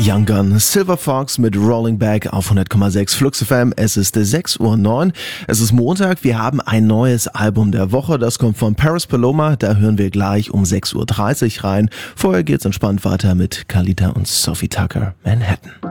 Young Gun, Silver Fox mit Rolling Back auf 100,6 Flux FM. Es ist 6:09 Uhr. Es ist Montag. Wir haben ein neues Album der Woche. Das kommt von Paris Paloma. Da hören wir gleich um 6:30 Uhr rein. Vorher geht's entspannt weiter mit Kalita und Sophie Tucker, Manhattan.